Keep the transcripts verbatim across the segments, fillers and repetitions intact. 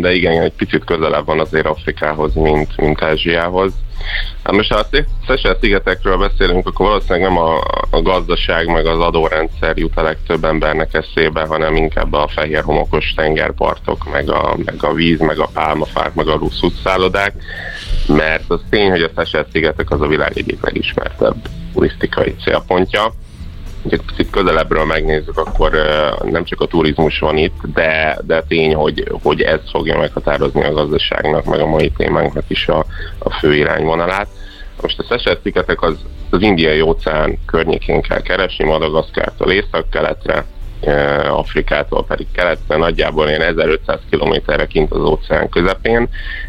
de igen, egy picit közelebb van azért Afrikához, mint, mint Ázsiához. Hát most ha a Seychelle-szigetekről beszélünk, akkor valószínűleg nem a, a gazdaság meg az adórendszer jut a legtöbb embernek eszébe, hanem inkább a fehér homokos tengerpartok, meg a, meg a víz, meg a pálmafák, meg a luxusszálodák, mert az tény, hogy a Seychelle-szigetek az a világ egyik legismertebb turisztikai célpontja. Ha picit közelebbről megnézzük, akkor nem csak a turizmus van itt, de, de tény, hogy, hogy ez fogja meghatározni a gazdaságnak, meg a mai témánknak is a, a fő irányvonalát. Most a Seychelle-szigetek az, az Indiai óceán környékén kell keresni, Madagaszkártól észak-keletre, Afrikától pedig keletre, nagyjából ilyen ezerötszáz kilométerre kint az óceán közepén.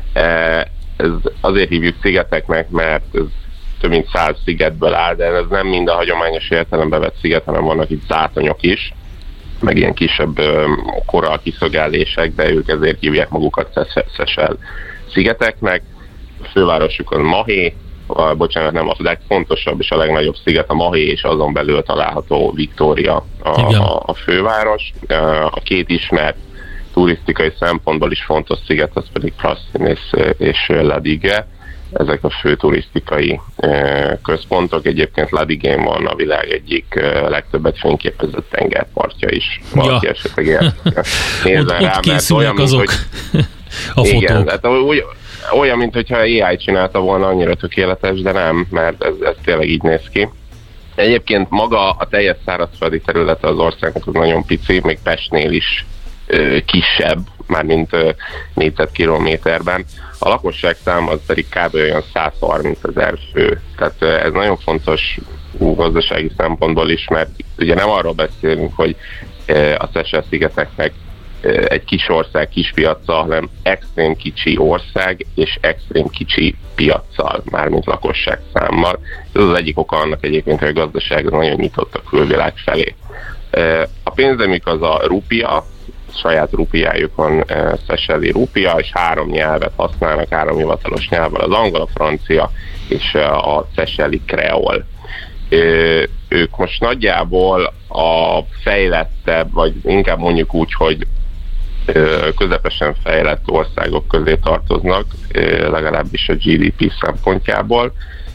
Ez azért hívjuk szigeteknek, mert ez több mint száz szigetből áll, de ez nem mind a hagyományos értelembe vett sziget, hanem vannak itt zátonyok is, meg ilyen kisebb korall kiszögellések, de ők ezért hívják magukat Seychelle szigeteknek. A fővárosukon Mahé, a, bocsánat, nem, a legfontosabb és a legnagyobb sziget a Mahé, és azon belül található Victoria a, a, a főváros. A két ismert turisztikai szempontból is fontos sziget, az pedig Praslin és, és La Digue. Ezek a fő turisztikai e, központok. Egyébként La Digue-n van a világ egyik e, legtöbbet fényképezett tengerpartja is. Valaki ja. esetleg nézzen rá, mert olyan, mint, azok hogy, a fotók. Igen, hát úgy, olyan, mint hogyha á i csinálta volna, annyira tökéletes, de nem, mert ez, ez tényleg így néz ki. Egyébként maga a teljes szárazföldi területe az országnak az nagyon pici, még Pestnél is e, kisebb, mármint négyzetkilométerben. A lakosság szám az pedig kb. Olyan száz harminc ezer fő. Tehát ez nagyon fontos gazdasági szempontból is, mert ugye nem arról beszélünk, hogy a Seychelle-szigeteknek egy kis ország, kis piaccal, hanem extrém kicsi ország és extrém kicsi piaccal, mármint lakosság számmal. Ez az egyik oka annak egyébként, hogy a gazdaság nagyon nyitott a külvilág felé. A pénzemük az a rupia, saját rupiájuk van, e, Seychelle-i rupia, és három nyelvet használnak, három hivatalos nyelvvel, az angol, a francia és a Seychelle-i kreol. E, ők most nagyjából a fejlettebb, vagy inkább mondjuk úgy, hogy e, közepesen fejlett országok közé tartoznak, e, legalábbis a gé dé pé szempontjából,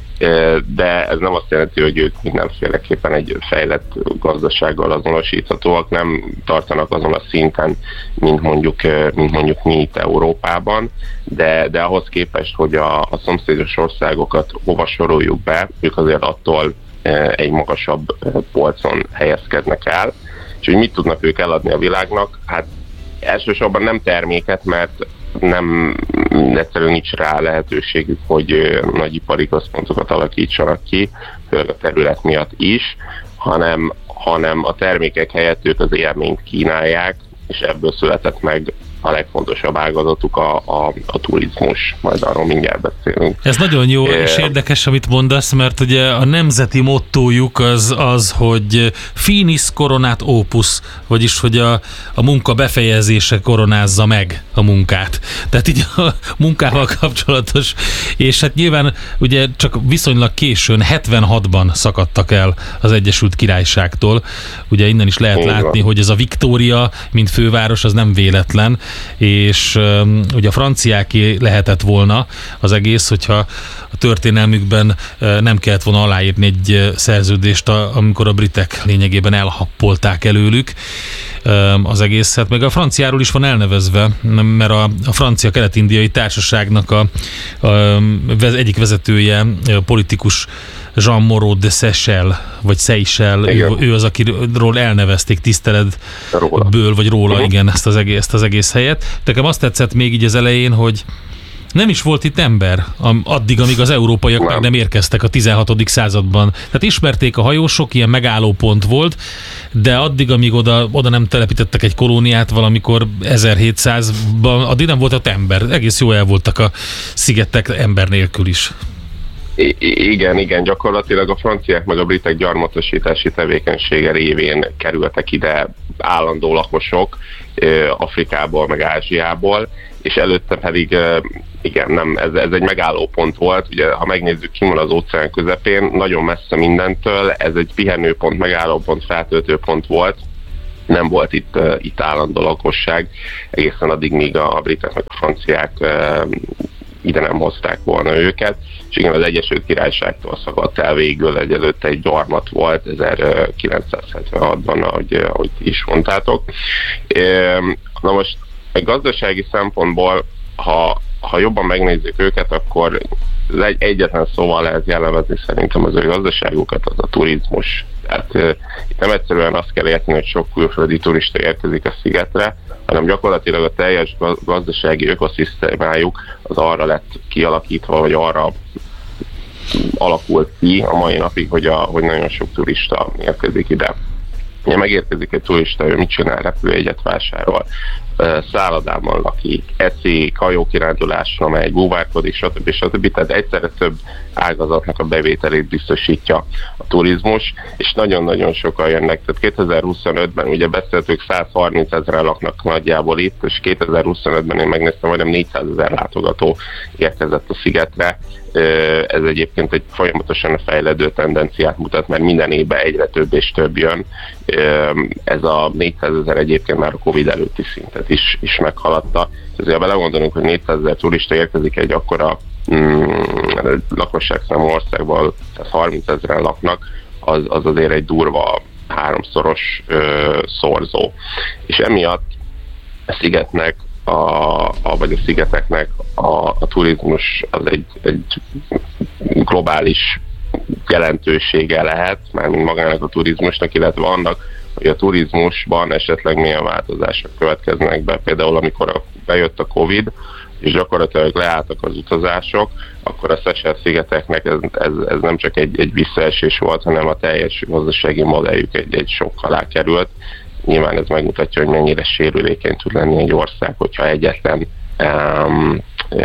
de ez nem azt jelenti, hogy ők mindenféleképpen egy fejlett gazdasággal azonosíthatóak, nem tartanak azon a szinten, mint mondjuk, mint mondjuk mi itt Európában, de, de ahhoz képest, hogy a, a szomszédos országokat hova soroljuk be, ők azért attól egy magasabb polcon helyezkednek el. És hogy mit tudnak ők eladni a világnak? Hát elsősorban nem terméket, mert nem, egyszerűen nincs rá lehetőségük, hogy nagyipari központokat alakítsanak ki, főleg a terület miatt is, hanem, hanem a termékek helyett ők az élményt kínálják, és ebből született meg a legfontosabb ágazatuk a, a, a turizmus, majd arról mindjárt beszélünk. Ez nagyon jó é, és érdekes, amit mondasz, mert ugye a nemzeti mottójuk az, az hogy finis coronat opus, vagyis hogy a, a munka befejezése koronázza meg a munkát. Tehát így a munkával kapcsolatos, és hát nyilván ugye csak viszonylag későn, hetvenhatban szakadtak el az Egyesült Királyságtól. Ugye innen is lehet Igen. látni, hogy ez a Victoria, mint főváros, az nem véletlen, és um, ugye a franciáké lehetett volna az egész, hogyha a történelmükben uh, nem kellett volna aláírni egy uh, szerződést, a, amikor a britek lényegében elhappolták előlük um, az egészet, meg a franciáról is van elnevezve, mert a, a francia kelet-indiai társaságnak a, a, a egyik vezetője, a politikus Jean Moreau de Seychelles, vagy Seychelles, ő, ő az, akiről elnevezték tiszteletből, vagy róla, uh-huh. igen, ezt az, egész, ezt az egész helyet. Nekem azt tetszett még így az elején, hogy nem is volt itt ember, addig, amíg az európaiak nem. meg nem érkeztek a tizenhatodik században. Tehát ismerték a hajósok, ilyen megállópont volt, de addig, amíg oda, oda nem telepítettek egy kolóniát valamikor ezerhétszázban, addig nem volt ott ember. Egész jó el voltak a szigetek ember nélkül is. I- igen, igen, gyakorlatilag a franciák meg a britek gyarmatosítási tevékenysége révén kerültek ide állandó lakosok Afrikából, meg Ázsiából, és előtte pedig, igen, nem, ez, ez egy megállópont volt, ugye, ha megnézzük, ki van az óceán közepén, nagyon messze mindentől, ez egy pihenőpont, megállópont, feltöltőpont volt, nem volt itt, uh, itt állandó lakosság, egészen addig, míg a, a britek meg a franciák uh, ide nem hozták volna őket, és igen, az Egyesült Királyságtól szakadt el végül, egy előtte egy gyarmat volt ezerkilencszázhetvenhatban, ahogy, ahogy is mondtátok. Na most egy gazdasági szempontból, ha, ha jobban megnézzük őket, akkor egy, egyetlen szóval lehet jellemezni szerintem az ő gazdaságukat, az a turizmus. Tehát uh, itt nem egyszerűen azt kell érteni, hogy sok külföldi turista érkezik a szigetre, hanem gyakorlatilag a teljes gazdasági ökoszisztémájuk az arra lett kialakítva, vagy arra alakult ki a mai napig, hogy, a, hogy nagyon sok turista érkezik ide. Ugye megérkezik egy turista, ő mit csinál, repülőjegyet vásárol, szállodában lakik, eszik, hajókirándulásra megy, búvárkodik, stb. stb. Tehát egyszerre több ágazatnak a bevételét biztosítja a turizmus, és nagyon-nagyon sokan jönnek. Tehát kétezer-huszonötben ugye beszéltük, százharminc ezeren laknak nagyjából itt, és kétezer-huszonötben én megnéztem, majdnem négyszázezer látogató érkezett a szigetre. Ez egyébként egy folyamatosan fejlődő tendenciát mutat, mert minden évben egyre több és több jön. Ez a négyszázezer egyébként már a Covid előtti szintet is, is meghaladta. Ezért ha belegondolunk, hogy négyszázezer turista érkezik egy akkora mm, lakosságszámú országban, százharminc ezeren laknak, az, az azért egy durva háromszoros ö, szorzó. És emiatt a szigetnek A, a, vagy a szigeteknek a, a turizmus az egy, egy globális jelentősége lehet, mármint magának a turizmusnak, illetve annak, hogy a turizmusban esetleg milyen változások következnek be. Például amikor a, bejött a Covid, és gyakorlatilag leálltak az utazások, akkor a Seychelle-szigeteknek ez, ez, ez nem csak egy, egy visszaesés volt, hanem a teljes gazdasági modelljük egy, egy sok alá került. Nyilván ez megmutatja, hogy mennyire sérülékeny tud lenni egy ország, hogyha egyetlen um,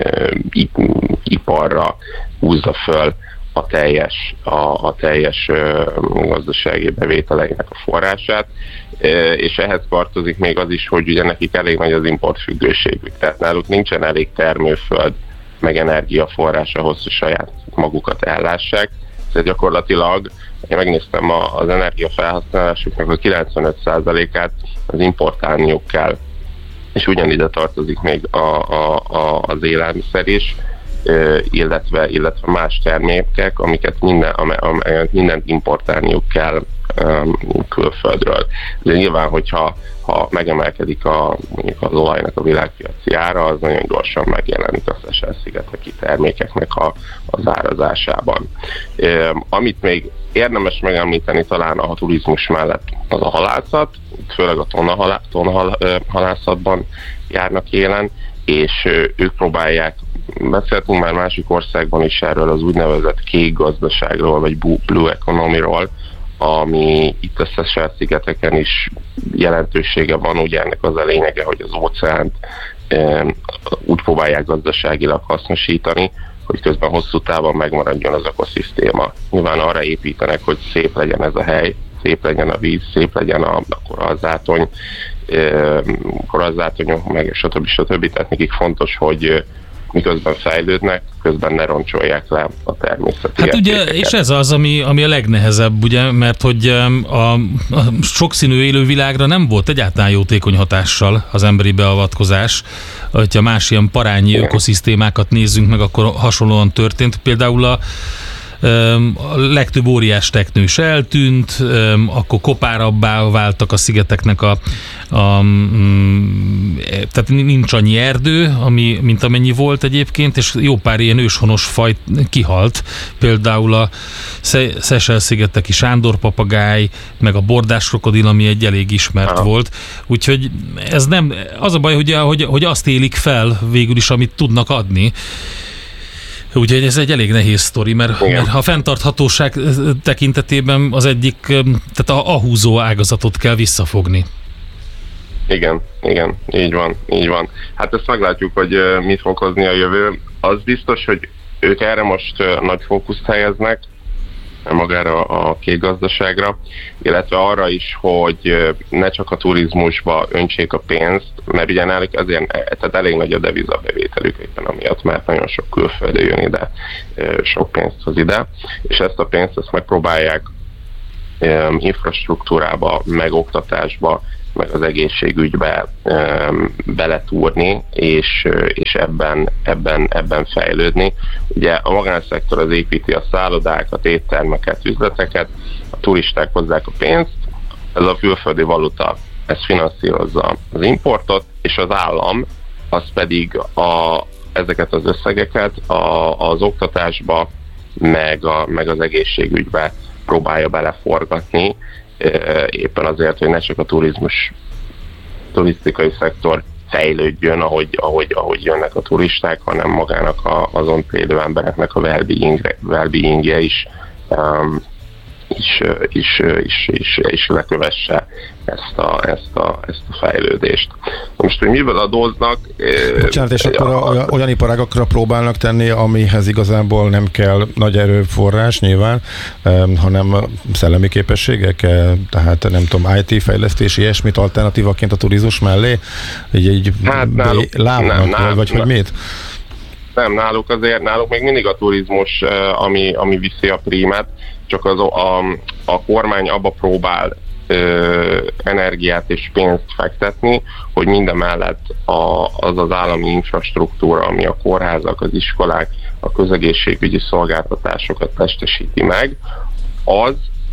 um, iparra húzza föl a teljes, a, a teljes uh, gazdasági bevételeinek a forrását, uh, és ehhez tartozik még az is, hogy ugye nekik elég nagy az importfüggőségük, tehát náluk nincsen elég termőföld, meg energiaforrás ahhoz, hogy saját magukat ellássák. Ez gyakorlatilag, én megnéztem az energiafelhasználásuknak a kilencvenöt százalékát az importálniuk kell, és ugyanide tartozik még a, a, a, az élelmiszer is, illetve, illetve más termékek, amiket minden, amelyet mindent importálniuk kell um, külföldről. De nyilván, hogyha ha megemelkedik a, mondjuk az olajnak a világpiaci ára, az nagyon gyorsan megjelenik a Seychelle-szigeteki termékeknek a, az árazásában. Um, amit még érdemes megemlíteni talán a turizmus mellett az a halászat, főleg a tonnahalá, tonnahalászatban járnak élen, és ők próbálják, beszéltünk már másik országban is erről az úgynevezett kék gazdaságról, vagy blue economy-ról, ami itt a Seychelle-szigeteken is jelentősége van, ugye ennek az a lényege, hogy az óceánt e, úgy próbálják gazdaságilag hasznosítani, hogy közben hosszú távon megmaradjon az ökoszisztéma. Nyilván arra építenek, hogy szép legyen ez a hely, szép legyen a víz, szép legyen a, a korallzátony, e, korallzátonyok, meg stb. stb. Tehát nekik fontos, hogy miközben fejlődnek, közben ne roncsolják le a természeti Hát ugye, és ez az, ami, ami a legnehezebb, ugye, mert hogy a, a sokszínű élővilágra nem volt egyáltalán jótékony hatással az emberi beavatkozás. Ha más ilyen parányi Igen. ökoszisztémákat nézzünk meg, akkor hasonlóan történt. Például a a legtöbb óriás teknős eltűnt, akkor kopárabbá váltak a szigeteknek a, a tehát nincs annyi erdő, ami, mint amennyi volt egyébként, és jó pár ilyen őshonos faj kihalt, például a Seychelle-szigeteki sándorpapagáj, meg a bordás krokodil, ami egy elég ismert Aha. volt, úgyhogy ez nem, az a baj, hogy, hogy, hogy azt élik fel végül is, amit tudnak adni. Úgyhogy ez egy elég nehéz sztori, mert, mert a fenntarthatóság tekintetében az egyik, tehát a, a húzó ágazatot kell visszafogni. Igen, igen, így van, így van. Hát ezt meglátjuk, hogy mit fog hozni a jövő. Az biztos, hogy ők erre most nagy fókuszt helyeznek, magára a kék gazdaságra, illetve arra is, hogy ne csak a turizmusba öntsék a pénzt, mert ugye náluk azért, tehát elég nagy a devizabevételük éppen amiatt, mert nagyon sok külföldi jön ide, sok pénzt hoz ide, és ezt a pénzt ezt megpróbálják infrastruktúrába, meg oktatásba, meg az egészségügybe beletúrni, és, és ebben, ebben, ebben fejlődni. Ugye a magánszektor az építi a szállodákat, éttermeket, üzleteket, a turisták hozzák a pénzt, ez a külföldi valuta, ez finanszírozza az importot, és az állam az pedig a, ezeket az összegeket a, az oktatásba, meg, a, meg az egészségügybe próbálja beleforgatni, éppen azért, hogy ne csak a turizmus, turisztikai szektor fejlődjön, ahogy, ahogy, ahogy jönnek a turisták, hanem magának a, azon élő embereknek a well-beingje is, um, is, is, is, is, is lekövesse ezt a, ezt, a, ezt a fejlődést. Most, hogy mivel adóznak... Bocsánat, és akkor a, olyan iparágakra próbálnak tenni, amihez igazából nem kell nagy erőforrás nyilván, hanem szellemi képességek, tehát nem tudom, í té fejlesztés, ilyesmit alternatívaként a turizmus mellé? Így, így hát náluk, lábnak, nem, vagy nem, hogy mit? Nem, náluk azért, náluk még mindig a turizmus, ami, ami viszi a prímet, csak az, a, a kormány abba próbál ö, energiát és pénzt fektetni, hogy mindemellett a, az az állami infrastruktúra, ami a kórházak, az iskolák, a közegészségügyi szolgáltatásokat testesíti meg, az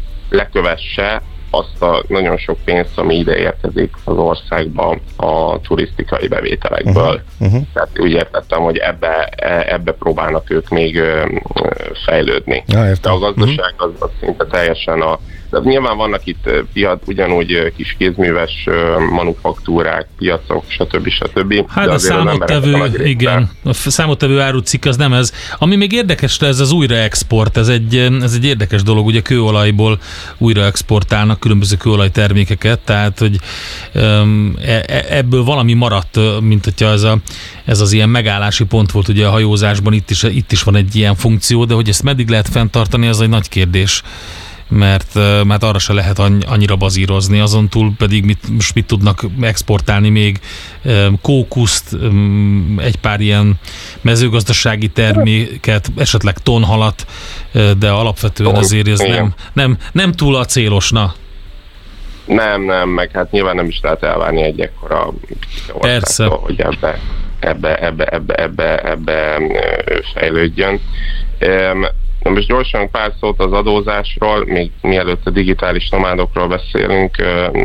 lekövesse azt a nagyon sok pénzt, ami ide érkezik az országba a turisztikai bevételekből. Uh-huh. Uh-huh. Tehát úgy értettem, hogy ebbe, ebbe próbálnak ők még ö, fejlődni. Ja, de a gazdaság az, az szinte teljesen a... De nyilván vannak itt piac, ugyanúgy kis kézműves manufaktúrák, piacok, stb. stb. Hát a számottevő, igen, a számottevő árucikk az nem ez. Ami még érdekes, ez az újraexport, ez egy, ez egy érdekes dolog, ugye kőolajból újraexportálnak különböző kőolajtermékeket, tehát hogy um, ebből valami maradt, mint hogyha ez, a, ez az ilyen megállási pont volt ugye a hajózásban, itt is, itt is van egy ilyen funkció, de hogy ezt meddig lehet fenntartani, az egy nagy kérdés. Mert, mert arra se lehet annyira bazírozni, azon túl pedig mit, most mit tudnak exportálni még, kókuszt, egy pár ilyen mezőgazdasági terméket, esetleg tonhalat, de alapvetően azért ez nem, nem, nem túl acélosna. Nem, nem, meg hát nyilván nem is lehet elvárni egy ekkora országtól, hogy ebbe, ebbe, ebbe, ebbe, ebbe, ebbe fejlődjön. Na most gyorsan pár szót az adózásról, még mielőtt a digitális nomádokról beszélünk.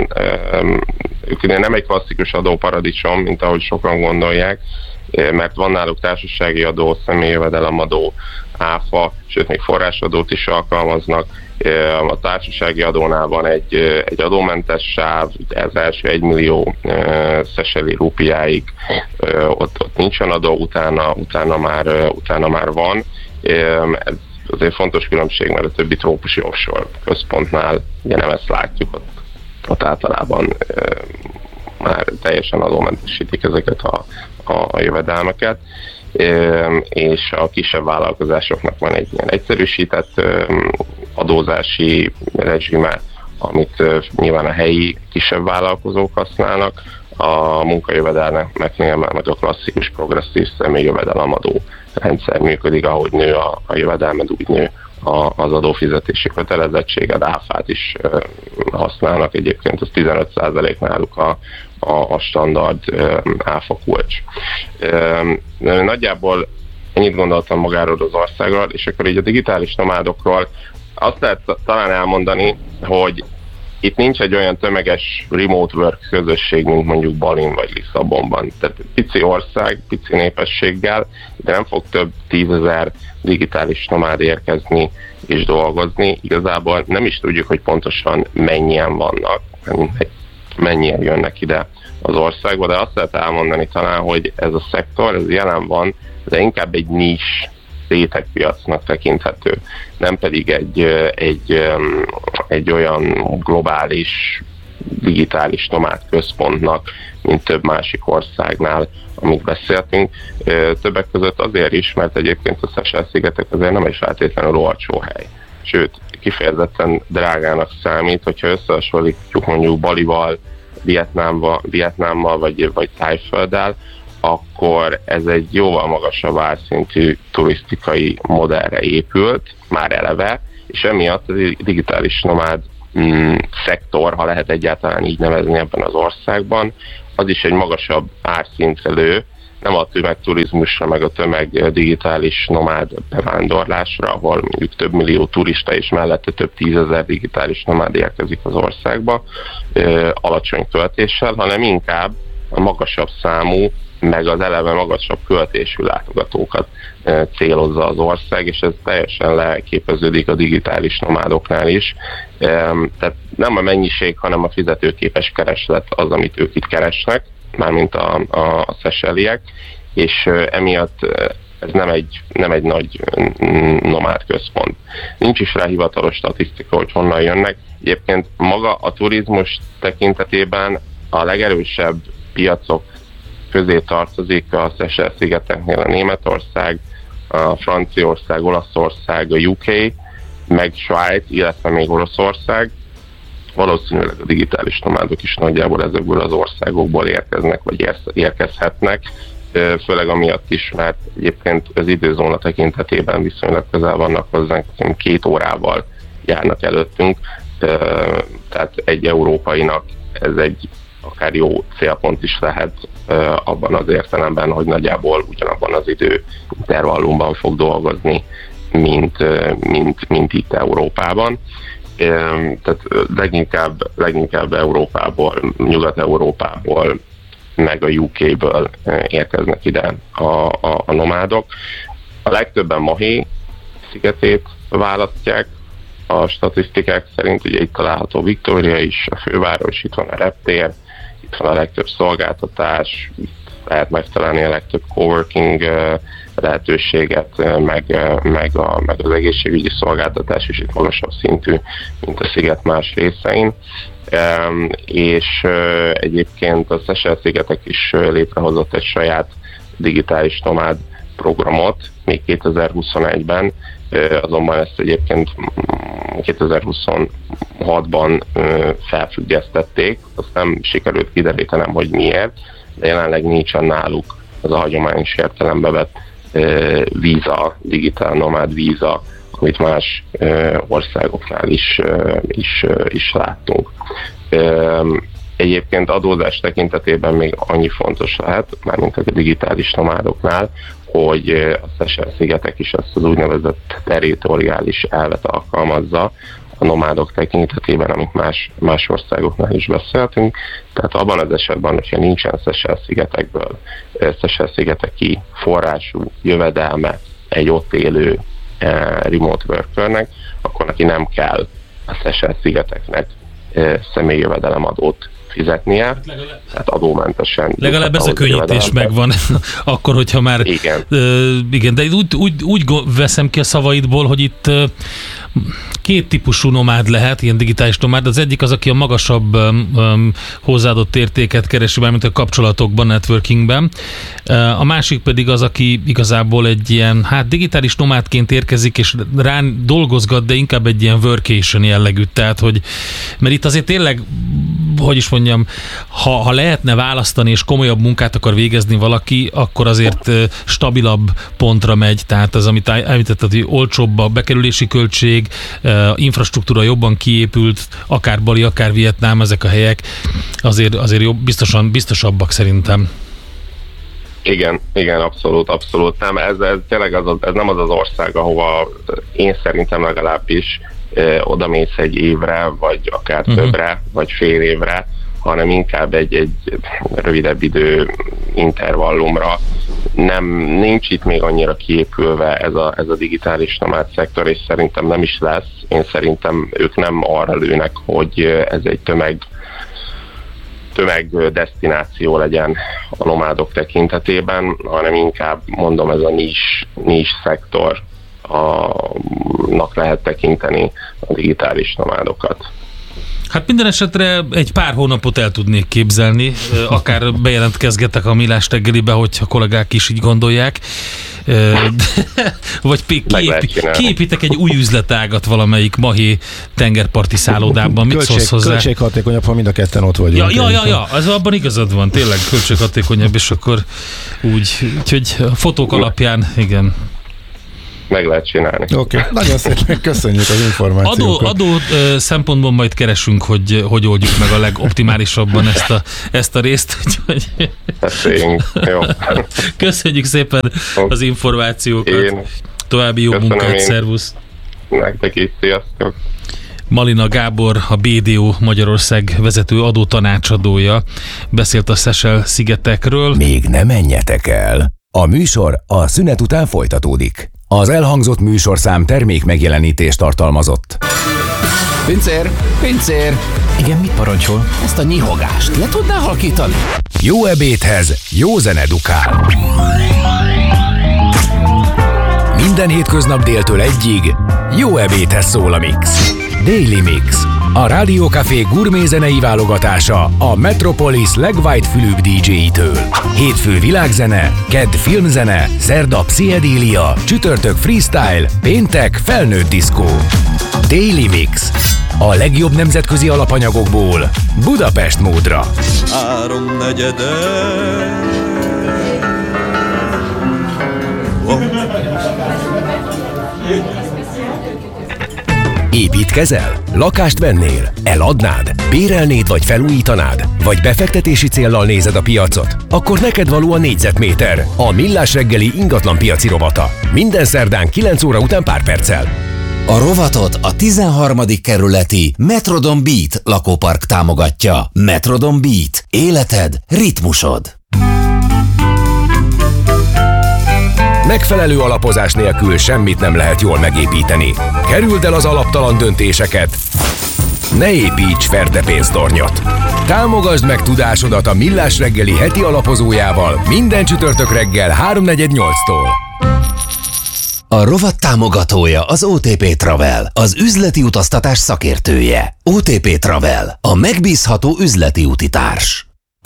Ők nem egy klasszikus adóparadicsom, mint ahogy sokan gondolják, mert van náluk társasági adó, személyjövedelemadó, áfa, sőt még forrásadót is alkalmaznak. A társasági adónál van egy, egy adómentes sáv, az első egy millió szeseli rupiáig ott, ott nincsen adó, utána, utána, már, utána már van. Ez azért fontos különbség, mert a többi trópusi offshore központnál ugye nem ezt látjuk, ott, ott általában e, már teljesen adómentesítik ezeket a, a, a jövedelmeket, e, és a kisebb vállalkozásoknak van egy ilyen egyszerűsített e, adózási rezsime, amit e, nyilván a helyi kisebb vállalkozók használnak, a munkajövedelmeknél meg a klasszikus progresszív személyjövedelemadó rendszer működik, ahogy nő a, a jövedelmed, úgy nő a, az adófizetési kötelezettséged, áfát is e, használnak, egyébként az tizenöt százalék náluk a, a, a standard e, áfa kulcs. E, nagyjából ennyit gondoltam magáról az országról, és akkor így a digitális nomádokról azt lehet talán elmondani, hogy itt nincs egy olyan tömeges remote work közösség, mint mondjuk Balin vagy Lisszabonban. Tehát pici ország, pici népességgel, de nem fog több tízezer digitális nomád érkezni és dolgozni. Igazából nem is tudjuk, hogy pontosan mennyien vannak, mennyien jönnek ide az országba, de azt lehet elmondani talán, hogy ez a szektor, ez jelen van, de inkább egy nis rétegpiacnak tekinthető, nem pedig egy, egy, egy olyan globális digitális nomád központnak, mint több másik országnál, amit beszéltünk. Többek között azért is, mert egyébként a Seychelle-szigetek azért nem egy feltétlenül olcsó hely. Sőt, kifejezetten drágának számít, hogyha összehasonlítjuk mondjuk Balival, Vietnámmal, Vietnámmal vagy, vagy Tájfölddel, akkor ez egy jóval magasabb árszintű turisztikai modellre épült, már eleve, és emiatt a digitális nomád mm, szektor, ha lehet egyáltalán így nevezni ebben az országban, az is egy magasabb árszintre lő, nem a tömegturizmusra, meg a tömeg digitális nomád bevándorlásra, ahol mondjuk több millió turista és mellette több tízezer digitális nomád érkezik az országba ö, alacsony költéssel, hanem inkább a magasabb számú, meg az eleve magasabb költésű látogatókat ö, célozza az ország, és ez teljesen leképeződik a digitális nomádoknál is. Ö, tehát nem a mennyiség, hanem a fizetőképes kereslet az, amit ők itt keresnek, mármint a, a, a szeseliek, és uh, emiatt uh, ez nem egy, nem egy nagy uh, nomád központ. Nincs is rá hivatalos statisztika, hogy honnan jönnek. Egyébként maga a turizmus tekintetében a legerősebb piacok közé tartozik a Seychelle-szigeteknél a Németország, a Franciaország, Olaszország, a U K, meg Svájc, illetve még Oroszország. Valószínűleg a digitális nomádok is nagyjából ezekből az országokból érkeznek, vagy érkezhetnek, főleg amiatt is, mert egyébként az időzóna tekintetében viszonylag közel vannak hozzánk, két órával járnak előttünk, tehát egy európainak ez egy akár jó célpont is lehet abban az értelemben, hogy nagyjából ugyanabban az idő intervallumban fog dolgozni, mint, mint, mint itt Európában. Tehát leginkább, leginkább Európából, Nyugat-Európából, meg a U K-ből érkeznek ide a, a, a nomádok. A legtöbben Mahé szigetét választják, a statisztikák szerint ugye itt található Victoria is, a főváros, itt van a reptér, itt van a legtöbb szolgáltatás, itt lehet megtalálni a legtöbb coworking lehetőséget, meg, meg, a, meg az egészségügyi szolgáltatás is itt magasabb szintű, mint a sziget más részein. Um, és uh, egyébként a Seychelle-szigetek is uh, létrehozott egy saját digitális nomád programot még kétezer-huszonegyben, uh, azonban ezt egyébként kétezer-huszonhatban uh, felfüggesztették, azt nem sikerült kiderítenem, hogy miért, de jelenleg nincsen náluk az a hagyományos értelembe vett uh, víza, digitál nomád víza, amit más uh, országoknál is, uh, is, uh, is láttunk. Uh, egyébként adózás tekintetében még annyi fontos lehet, mármint a digitális nomádoknál, hogy uh, a Seychelle-szigetek is azt az úgynevezett territoriális elvet alkalmazza a nomádok tekintetében, amit más, más országoknál is beszéltünk. Tehát abban az esetben, hogyha nincsen Seychelle-szigetekből uh, Seychelle-szigeteki forrású jövedelme egy ott élő remote workernek, akkor neki nem kell a Seychelle-szigeteknek személyi jövedelemadót fizetnie, hát legalább, tehát adómentesen. Legalább ez a könnyítés megvan, akkor, hogyha már... Igen. Uh, igen, de úgy, úgy, úgy veszem ki a szavaidból, hogy itt uh, két típusú nomád lehet, ilyen digitális nomád. Az egyik az, aki a magasabb um, hozzáadott értéket keresi, mint a kapcsolatokban, networkingben. Uh, a másik pedig az, aki igazából egy ilyen, hát digitális nomádként érkezik, és rán dolgozgat, de inkább egy ilyen workation jellegű. Tehát, hogy, mert itt azért tényleg, hogy is mondjam, ha, ha lehetne választani, és komolyabb munkát akar végezni valaki, akkor azért uh, stabilabb pontra megy. Tehát az, amit említetted, hogy olcsóbb a bekerülési költség, infrastruktúra jobban kiépült, akár Bali, akár Vietnám, ezek a helyek azért, azért jobb, biztosan, biztosabbak szerintem. Igen, igen, abszolút, abszolút. Nem, ez, ez tényleg az, ez nem az az ország, ahova én szerintem legalábbis eh, odamész egy évre, vagy akár uh-huh. többre, vagy fél évre, hanem inkább egy, egy rövidebb idő intervallumra. Nem, nincs itt még annyira kiépülve ez a, ez a digitális nomád szektor, és szerintem nem is lesz. Én szerintem ők nem arra lőnek, hogy ez egy tömeg tömegdesztináció legyen a nomádok tekintetében, hanem inkább, mondom, ez a nis, nis szektor annak lehet tekinteni a digitális nomádokat. Hát minden esetre egy pár hónapot el tudnék képzelni, akár bejelentkezgetek a Millás reggelibe, hogyha kollégák is így gondolják. Vagy kiép, kiépítek egy új üzletágat valamelyik mahé tengerparti szállodában. Mit Költség, szólsz hozzá? Költséghatékonyabb, ha mind a ketten ott vagyunk. Ja, ja, ja, ja, az abban igazad van, tényleg költséghatékonyabb, és akkor úgy, úgyhogy a fotók alapján, igen. meg lehet csinálni. Oké, okay. Nagyon szépen köszönjük az információkat. Adó, adó ö, szempontból majd keresünk, hogy hogy oldjuk meg a legoptimálisabban ezt a, ezt a részt. Úgyhogy... Beszéljünk. Jó. Köszönjük szépen az információkat. Én További jó köszönöm munkát, én. szervusz. Nektek is, sziasztok. Malina Gábor, a bé dé o Magyarország vezető adótanácsadója beszélt a Seychelle-szigetekről. Még ne menjetek el! A műsor a szünet után folytatódik. Az elhangzott műsorszám termék megjelenítést tartalmazott. Pincér! Pincér! Igen, mit parancsol? Ezt a nyihogást le tudnál halkítani? Jó ebédhez jó zene dukál. Minden hétköznap déltől egyig jó ebédhez szól a Mix. Daily Mix. A Rádió Café gurmé zenei válogatása a Metropolis legwhite-fülűbb dé dzsé-itől. Hétfő világzene, kedd filmzene, szerda pszichedélia, csütörtök freestyle, péntek felnőtt diszkó. Daily Mix. A legjobb nemzetközi alapanyagokból Budapest módra. Három negyede. Építkezel? Lakást vennél? Eladnád? Bérelnéd vagy felújítanád? Vagy befektetési céllal nézed a piacot? Akkor neked való a négyzetméter, a Millás reggeli ingatlan piaci rovata. Minden szerdán kilenc óra után pár perccel. A rovatot a tizenharmadik kerületi Metrodon Beat lakópark támogatja. Metrodon Beat. Életed, ritmusod. Megfelelő alapozás nélkül semmit nem lehet jól megépíteni. Kerüld el az alaptalan döntéseket. Ne építs ferde pénztornyot. Támogasd meg tudásodat a Millás reggeli heti alapozójával minden csütörtök reggel háromnegyed nyolctól. A rovat támogatója az o té pé Travel, az üzleti utaztatás szakértője. o té pé Travel, a megbízható üzleti utitárs.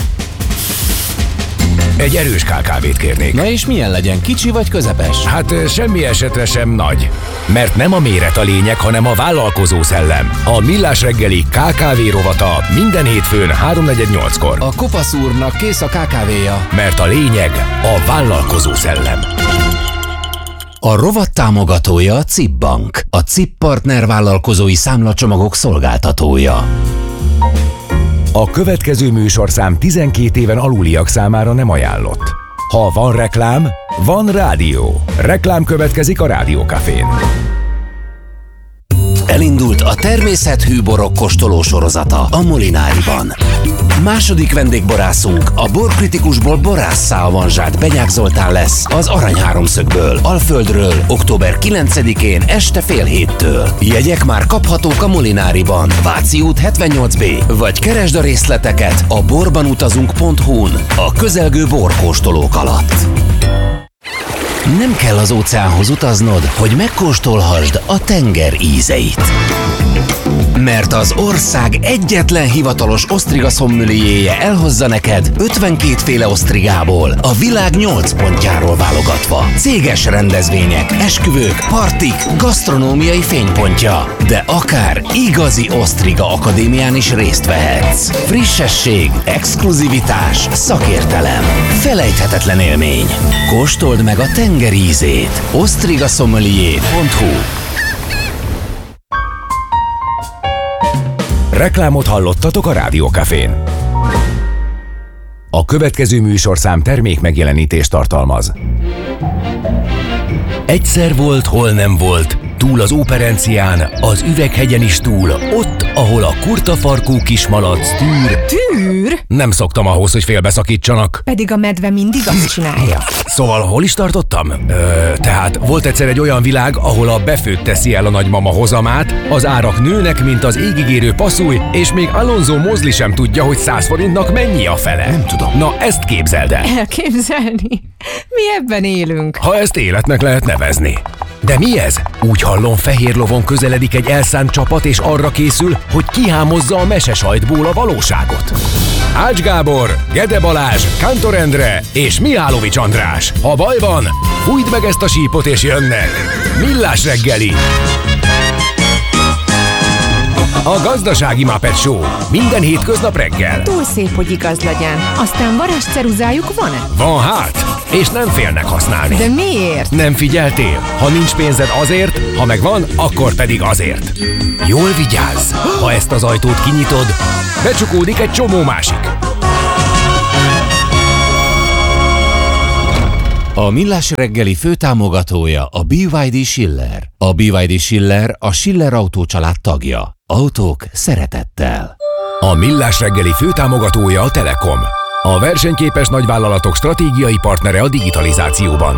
Egy erős ká ká vét kérnék. Na és milyen legyen, kicsi vagy közepes? Hát semmi esetre sem nagy. Mert nem a méret a lényeg, hanem a vállalkozó szellem. A Millás reggeli ká ká vé rovata minden hétfőn háromnegyed nyolckor. A kopasz úrnak kész a ká ká véja. Mert a lényeg a vállalkozó szellem. A rovat támogatója a cé i pé Bank, a cé i pé Partner vállalkozói számlacsomagok szolgáltatója. A következő műsorszám tizenkét éven aluliak számára nem ajánlott. Ha van reklám, van rádió. Reklám következik a Rádió Cafén. Elindult a természethű borok kóstoló sorozata a Molináriban. Második vendégborászunk a borkritikusból borásszá avanzsált Benyák Zoltán lesz az Arany Háromszögből, Alföldről, október kilencedikén este fél héttől. Jegyek már kaphatók a Molináriban, Váci út hetvennyolc bé, vagy keresd a részleteket a borbanutazunk pont hu-n a közelgő borkóstolók alatt. Nem kell az óceánhoz utaznod, hogy megkóstolhassd a tenger ízeit. Mert az ország egyetlen hivatalos osztriga szommelierje elhozza neked ötvenkét féle osztrigából, a világ nyolc pontjáról válogatva. Céges rendezvények, esküvők, partik, gasztronómiai fénypontja, de akár igazi osztriga akadémián is részt vehetsz. Frissesség, exkluzivitás, szakértelem, felejthetetlen élmény. Kóstold meg a tenger ízét. osztriga sommelier pont hu. Reklámot hallottatok a Rádió Cafén. A következő műsorszám termék megjelenítést tartalmaz. Egyszer volt, hol nem volt, túl az Óperencián, az Üveghegyen is túl, ott, ahol a kurtafarkú kismalac tűr. Tűr? Nem szoktam ahhoz, hogy félbeszakítsanak. Pedig a medve mindig azt csinálja. Szóval hol is tartottam? Ö, tehát volt egyszer egy olyan világ, ahol a befőtt teszi el a nagymama hozamát, az árak nőnek, mint az égigérő passzúj, és még Alonso Mosley sem tudja, hogy száz forintnak mennyi a fele. Nem tudom. Na, ezt képzeld el. Elképzelni? Mi ebben élünk. Ha ezt életnek lehet nevezni. De mi ez? Úgy hallom, fehér lovon közeledik egy elszánt csapat, és arra készül, hogy kihámozza a mesesajtból a valóságot. Ács Gábor, Gede Balázs, Kántor Endre és Mihálovics András. Ha baj van, fújd meg ezt a sípot és jönnek. Millás reggeli. A Gazdasági Muppet Show. Minden hétköznap reggel. Túl szép, hogy igaz legyen. Aztán varázsceruzájuk van-e? Van hát. és nem félnek használni. De miért? Nem figyeltél? Ha nincs pénzed azért, ha megvan, akkor pedig azért. Jól vigyázz! Ha ezt az ajtót kinyitod, becsukódik egy csomó másik. A Millás reggeli főtámogatója a bé vé dé Schiller. A bé vé dé Schiller a Schiller Autó család tagja. Autók szeretettel. A Millás reggeli főtámogatója a Telekom. A versenyképes nagyvállalatok stratégiai partnere a digitalizációban.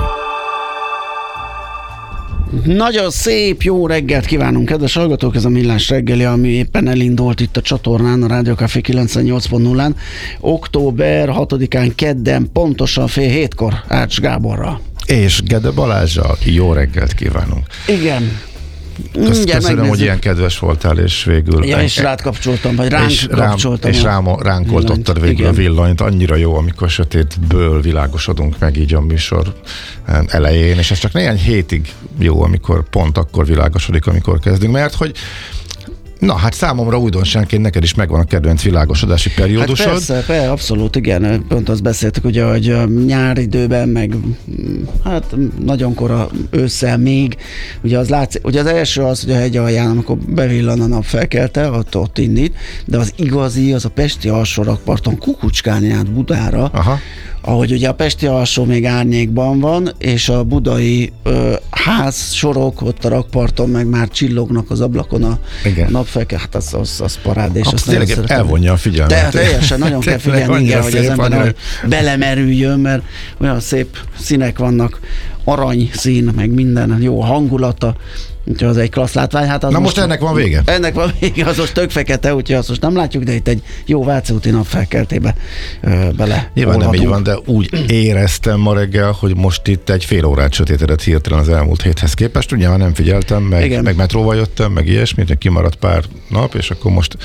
Nagyon szép, jó reggelt kívánunk, kedves hallgatók! Ez a Millás reggeli, ami éppen elindult itt a csatornán, a Rádió Café kilencvennyolc pont nullán. október hatodikán kedden, pontosan fél hétkor Ács Gáborral. És Gede Balázsral jó reggelt kívánunk. Igen. Kösz, köszönöm, megnézzük, hogy ilyen kedves voltál, és végül... Ja, és rád kapcsoltam, vagy ránk és kapcsoltam. Rám, és rám, ránk oltottad végül igen. a villanyt. Annyira jó, amikor sötétből világosodunk meg így a műsor elején, és ez csak néhány hétig jó, amikor pont akkor világosodik, amikor kezdünk, mert hogy na, hát számomra újdonságként neked is megvan a kedvenc világosodási periódusod. Hát persze, persze, abszolút, igen. Pont azt beszéltük, ugye, hogy a nyár időben, meg hát nagyon kora ősszel még, ugye az látszik, ugye az első az, hogy a hegy alján, amikor bevillan a nap felkelte, ott, ott indít, de az igazi, az a pesti alsó rakparton Kukucskán át Budára, aha. ahogy ugye a pesti alsó még árnyékban van, és a budai ö, ház sorok ott a rakparton meg már csillognak az ablakon a napfelke, hát az, az, az parád, és azt tényleg elvonja a figyelmet. De teljesen, nagyon kell figyelni, igen, hogy az ember hogy belemerüljön, mert olyan szép színek vannak, aranyszín, meg minden, jó hangulata, úgyhogy az egy klassz látvány. Hát az na most, most ennek van vége? Ennek van vége, az most tök fekete, úgyhogy azt most nem látjuk, de itt egy jó Váci úti napfelkeltébe ö, bele. Nyilván nem így van, de úgy éreztem ma reggel, hogy most itt egy fél órát sötétedett hirtelen az elmúlt héthez képest. Ugye, ha nem figyeltem, meg, meg metróval jöttem, meg ilyesmit, kimaradt pár nap, és akkor most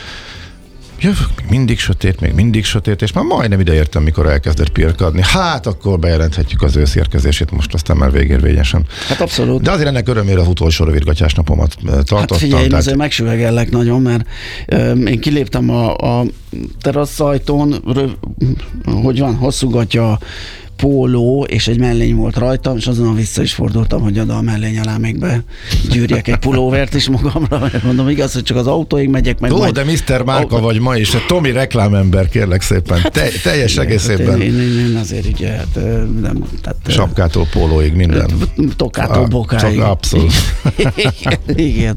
jövök, még mindig sötét, még mindig sötét, és már majdnem ideértem, mikor elkezdett pirkadni. Hát akkor bejelenthetjük az ősz érkezését, most aztán már végérvényesen. Hát abszolút. De azért ennek örömére az utolsó rövidgatás napomat tartottam. Hát figyelj, én tehát... azért megsüvegellek nagyon, mert euh, én kiléptem a, a teraszajtón, röv, hogy van, hosszúgatja póló, és egy mellény volt rajtam, és azonnal vissza is fordultam, hogy oda a mellény alá még begyűrjek egy pulóvert is magamra, mert mondom, igaz, hogy csak az autóig megyek meg. Ó, majd... de miszter Márka a... vagy ma is, a Tomi reklámember, kérlek szépen, Te, teljes igen, egészében. Hát én, én, én azért ugye, hát nem... Tehát, sapkától pólóig minden. Tokától bokáig. Abszolút. igen, igen.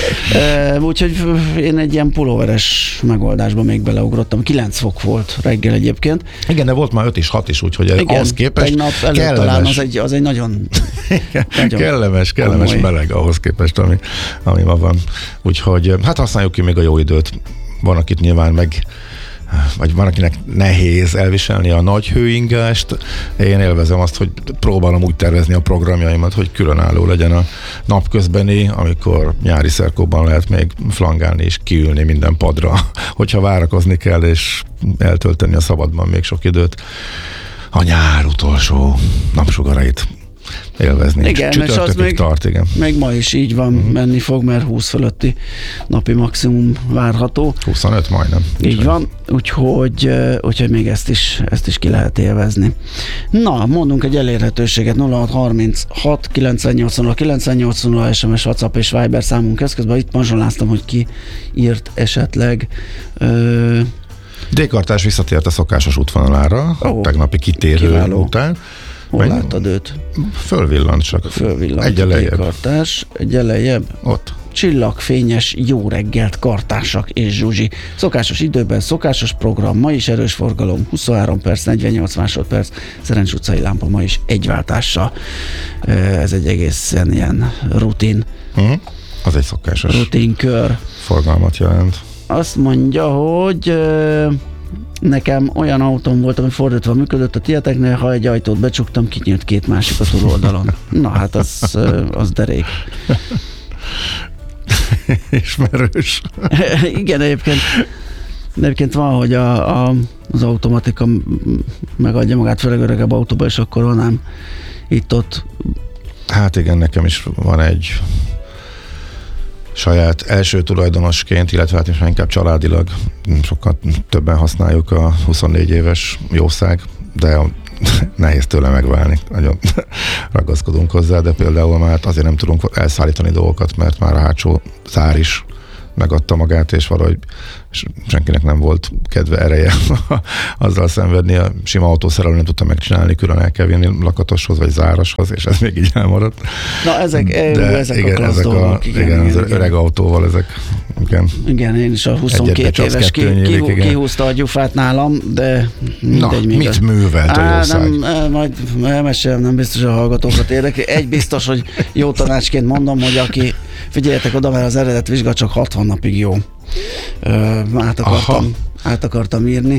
Úgyhogy én egy ilyen pulóveres megoldásba még beleugrottam. kilenc fok volt reggel egyébként. Igen, de volt már öt is, hat is, úgyhogy igen. Az képest tegnap előtt talán az egy, az egy nagyon, nagyon kellemes, kellemes komoly. Meleg ahhoz képest, ami, ami ma van. Úgyhogy hát használjuk ki még a jó időt. Van, akit nyilván meg vagy van, akinek nehéz elviselni a nagy hőingást. Én élvezem azt, hogy próbálom úgy tervezni a programjaimat, hogy különálló legyen a napközbeni, amikor nyári szerkóban lehet még flangálni és kiülni minden padra, hogyha várakozni kell, és eltölteni a szabadban még sok időt. A nyár utolsó napsugarait élvezni. Igen, és az még, tart, igen. Még ma is így van, uh-huh. menni fog, mert húsz fölötti napi maximum várható. huszonöt majdnem. Így úgyhogy. Van, úgyhogy, úgyhogy még ezt is, ezt is ki lehet élvezni. Na, mondunk egy elérhetőséget, nulla hat harminchat kilencvennyolc nulla kilencvennyolc nulla es em es, WhatsApp és Viber számunk eszközben. Itt mazsoláztam, hogy ki írt esetleg... Ö, D-kartás visszatért a szokásos útvonalára, oh, tegnapi kitérő kiváló. Után. Hol láttad őt? Fölvillant csak. Fölvillant. Egy elejjebb. D-kartás, egy elejjebb. Ott. Csillagfényes jó reggelt kartások és Zsuzsi. Szokásos időben, szokásos program, ma is erős forgalom, huszonhárom perc, negyvennyolc másodperc, Szerencs utcai lámpa ma is egy váltással. Ez egy egészen ilyen rutin. Uh-huh. Az egy szokásos rutinkör. Forgalmat jelent. Azt mondja, hogy euh, nekem olyan autóm volt, ami fordítva működött a tieteknél, ha egy ajtót becsuktam, kinyílt két másik a túloldalon. Na hát az, az derék. Ismerős. Igen, egyébként, egyébként van, hogy a, a, az automatika megadja magát, főleg öregebb autóba, és akkor van ám itt-ott. Hát igen, nekem is van egy saját első tulajdonosként, illetve hát is inkább családilag sokkal többen használjuk a huszonnégy éves jószág, de nehéz tőle megválni. Nagyon ragaszkodunk hozzá, de például már azért nem tudunk elszállítani dolgokat, mert már a hátsó szár is megadta magát, és valahogy senkinek nem volt kedve, ereje azzal szenvedni. A sima autószerelő nem tudta megcsinálni, külön el kell vinni lakatoshoz, vagy zárashoz, és ez még így elmaradt. Na, ezek, de ezek igen, a ezek dolgok, a, igen, igen, igen, az igen. öreg autóval ezek, igen. Igen, én is a huszonkét éves ki, nyílik, ki, kihúzta a gyufát nálam, de Na, mindegy, mit a... művelt a Á, jószág? nem, majd elmesélem, nem biztos a hallgatókat érdekli. Egy biztos, hogy jó tanácsként mondom, hogy aki, figyeljetek oda, mert az eredet vizsga csak hatvan napig jó. Ö, át, akartam, át akartam írni.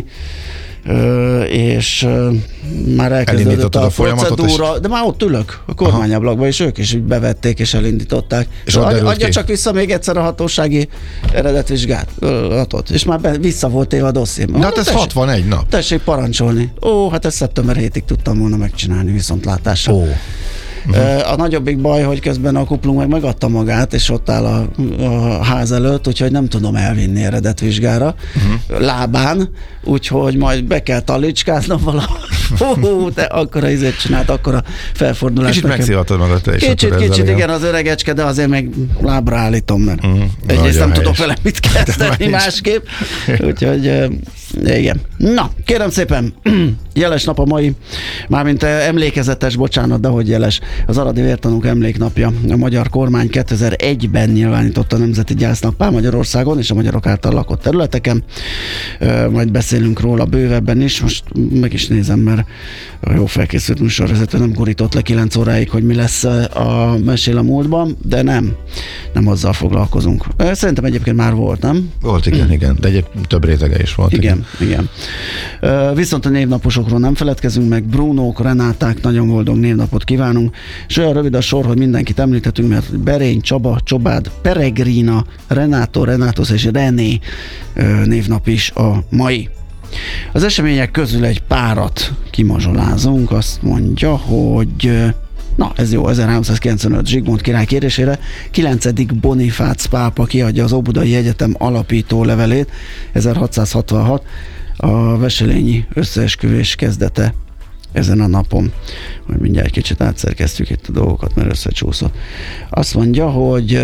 Ö, és ö, már elkezdődött a, a procedúra, és... de már ott ülök a kormányablakban, és ők is úgy bevették és elindították. És és adja, adja csak vissza még egyszer a hatósági eredetvizsgát. Adott. És már be, vissza volt éve a dosszém. De hát ez tessék, hatvanegy nap. Tessék parancsolni. Ó, hát ezt szeptember hétig tudtam volna megcsinálni viszontlátásra. Ó. Uh-huh. A nagyobbik baj, hogy közben a kuplung meg megadta magát, és ott áll a, a ház előtt, úgyhogy nem tudom elvinni eredetvizsgára uh-huh. lábán, úgyhogy majd be kell talicskáznom valahol. Hú, de akkora izét csinált, akkora felfordulást. Kicsit megszívatod magad te is. Kicsit, kicsit, igen, az öregecske, de azért még lábra állítom, mert uh-huh. egyrészt nem tudok vele mit kezdeni másképp. Úgyhogy igen. Na, kérem szépen, jeles nap a mai, mármint emlékezetes, bocsánat, de hogy jeles. Az Aradi Vértanúk emléknapja. A magyar kormány kétezer-egyben nyilvánította nemzeti gyásznappá Magyarországon és a magyarok által lakott területeken. Majd beszélünk róla bővebben is. Most meg is nézem, mert a jó felkészült műsorvezető nem gurított le kilenc óráig, hogy mi lesz a Mesél a múltban, de nem. Nem azzal foglalkozunk. Szerintem egyébként már volt, nem? Volt, igen, igen. De egy több rétege is volt. Igen, igen. igen. Viszont a névnaposokról nem feledkezünk meg. Brunók, Renáták, nagyon boldog névnapot kívánunk. És olyan rövid a sor, hogy mindenkit említettünk, mert Berény, Csaba, Csobád, Peregrina, Renátó, Renátos és René névnap is a mai. Az események közül egy párat kimazsolázunk, azt mondja, hogy na, ez jó, ezerháromszázkilencvenöt Zsigmond király kérésére kilencedik Bonifác pápa kiadja az Óbudai Egyetem alapító levelét, ezerhatszázhatvanhat, a Veselényi összeesküvés kezdete ezen a napon. Majd mindjárt kicsit átszerkeztjük itt a dolgokat, mert összecsúszott. Azt mondja, hogy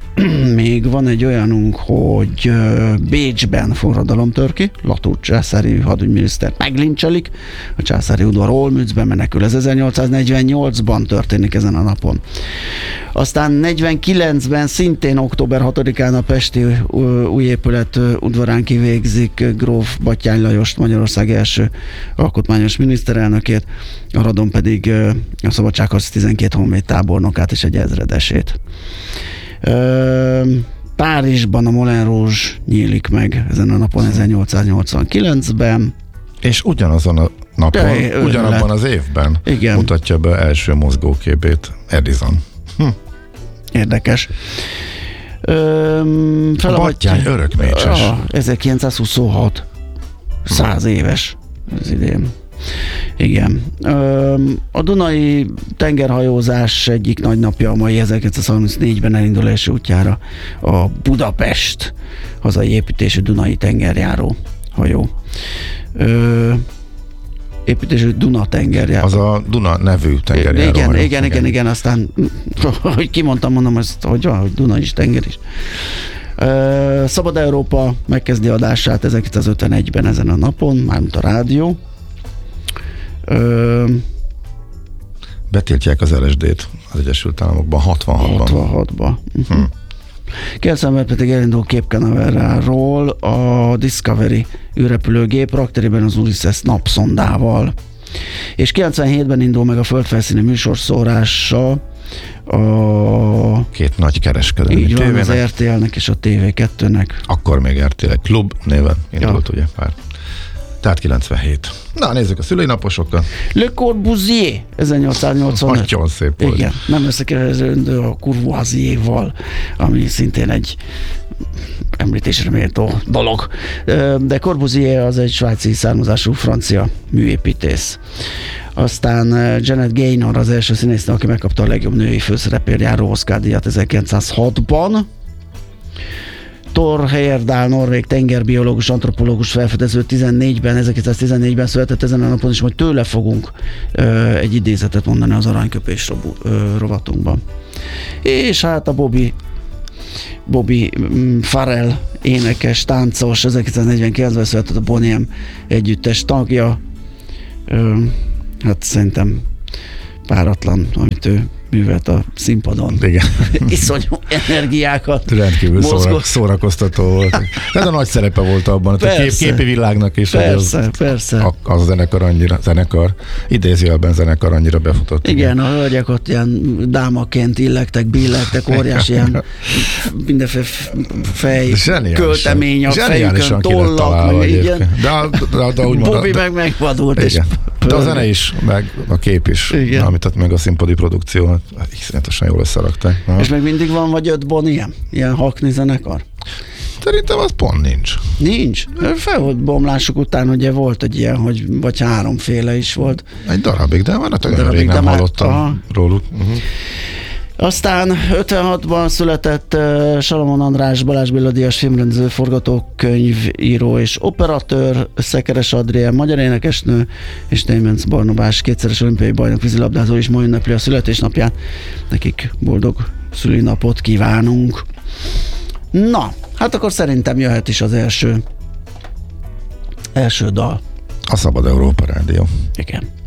még van egy olyanunk, hogy Bécsben forradalom tör ki, Lató császári hadügyminisztert meglincselik, a császári udvar Olmützben menekül, ez ezernyolcszáznegyvennyolcban történik ezen a napon. Aztán negyvenkilencben szintén október hatodikán a pesti új épület udvarán kivégzik gróf Batthyány Lajost, Magyarország első alkotmányos miniszterelnökét, a Radon pedig a szabadságharc tizenkét honvéd tábornokát és egy ezredesét. Párizsban a Moulin Rouge nyílik meg ezen a napon ezernyolcszáznyolcvankilencben. És ugyanazon a napon, de, ugyanabban az évben igen. mutatja be első mozgóképét Edison. Hm. Érdekes. Öm, a Batthyány örökmécses. ezerkilencszázhuszonhat. Száz éves az idén. Igen. A Dunai tengerhajózás egyik nagy napja a mai ezerkilencszázharmincnégyben elindul első útjára a Budapest hazai építésű Dunai tengerjáró hajó. Ö, építésű Duna tengerjáró. Az a Duna nevű tengerjáró. Igen, hajó. igen, igen, igen, aztán hogy kimondtam, mondom, ezt, hogy van, hogy Duna is tenger is. Szabad Európa megkezdi adását ezerkilencszázötvenegyben ezen a napon, mármint a rádió. Ö... Betiltják az el es dét az Egyesült Államokban hatvanhatban. hatvanhatban. Uh-huh. Hm. kilencvenben pedig elindul Cape Canaveralról a Discovery űrrepülőgép rakteriben az Ulysses napszondával. És kilencvenhétben indul meg a földfelszíni műsorszórása a... két nagy kereskedelmi így van, tévének. Az er té el-nek és a té vé kettőnek. Akkor még er té el Klub néven indult, ja. ugye pár. Tehát kilencvenhét. Na, nézzük a szülinaposokat. Le Corbusier, ezernyolcszáznyolcvanöt. Nagyon szép volt. Igen, nem összekeverendő a Courvoisier-val, ami szintén egy említésre méltó dolog. De Corbusier az egy svájci származású francia műépítész. Aztán Janet Gaynor az első színésznő, aki megkapta a legjobb női főszerepért járó Oscar-díjat ezerkilencszázhatban. Thor Heyerdahl, norvég tengerbiológus, antropológus felfedező tizennégyben, ezerkilencszáztizennégyben született ezen a napon is, hogy tőle fogunk ö, egy idézetet mondani az aranyköpés robu, ö, rovatunkban. És hát a Bobby Bobby Farrell énekes, táncos, ezerkilencszáznegyvenkilencben született a Boney M együttes tagja. Ö, hát szerintem páratlan, amit ő művelt a színpadon. Igen. Iszonyú energiákat rendkívül szóra, szórakoztató volt. Ez a nagy szerepe volt abban, a kép, képi világnak is. Persze, az, persze. Az a zenekar annyira, zenekar, idézőjelben zenekar annyira befutott. Igen, igen, a hölgyek ott ilyen dámaként illegtek, billegtek, óriási ilyen mindenféle fej, költemény a fejükön, tollak, meg igen. De, de, de, úgy Bobby meg megvadult. És de a zene is, meg a kép is, igen. Amit meg a színpadi produkció, iszonyatosan jól összerakták. És még mindig van vagy öt Boney M? Ilyen hakni zenekar? Szerintem az pont nincs. Nincs? Fel volt bomlások után, ugye volt egy ilyen, hogy vagy háromféle is volt. Egy darabig, de van, hát olyan rég nem hallottam aha. róluk. Uh-huh. Aztán ötvenhatban született uh, Salamon András, Balázs Béla díjas filmrendező, forgatókönyvíró és operatőr, Szekeres Adrián, magyar énekesnő, és Németh Barnabás, kétszeres olimpiai bajnok vízilabdázó is ma ünnepli a születésnapját. Nekik boldog szülinapot kívánunk. Na, hát akkor szerintem jöhet is az első első dal. A Szabad Európa Rádió. Igen.